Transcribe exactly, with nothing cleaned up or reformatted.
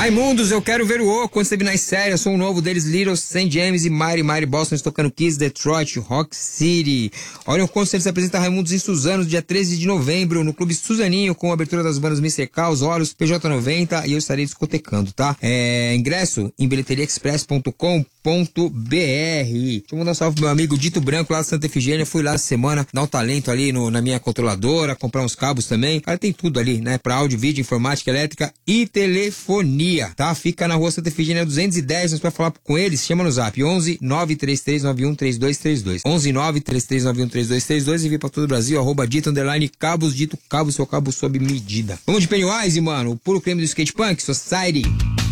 Raimundos, eu quero ver o O quando você vir nas séries. Sou um novo deles, Little, Saint James e Mighty Mighty Boston, tocando Kiss, Detroit, Rock City. Olha o concerto, se apresenta Raimundos em Suzano, dia treze de novembro, no Clube Suzaninho, com a abertura das bandas mister K, Os Olhos, P J noventa, e eu estarei discotecando, tá? É, ingresso em bilheteria express ponto com ponto b r. Deixa eu mandar um salve pro meu amigo Dito Branco, lá de Santa Efigênia. Fui lá essa semana dar um talento ali no, na minha controladora, comprar uns cabos também. Cara, tem tudo ali, né? Pra áudio, vídeo, informática, elétrica e telefonia, tá? Fica na rua Santa Efigênia duzentos e dez, nós vai falar com eles, chama no zap onze nove três três nove um três dois três dois. onze nove três três nove um três dois três dois e vem pra todo o Brasil, arroba Dito underline cabos, Dito Cabos, seu cabo sob medida. Vamos de Pennywise, mano, o puro creme do skate punk, Society.